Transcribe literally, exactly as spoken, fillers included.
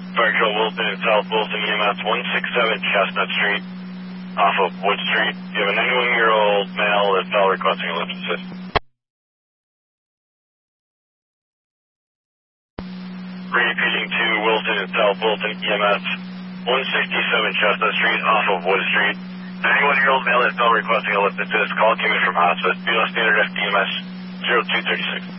Fire Control Wilson in South Wilson, E M S one sixty-seven Chestnut Street, off of Wood Street. You have a ninety-one-year-old male that fell requesting a lift assist. Repeating to Wilson in South Wilson, E M S one sixty-seven Chestnut Street, off of Wood Street. ninety-one-year-old male that fell requesting a lift assist. Call came in from hospice. B L S Standard F D M S zero two three six.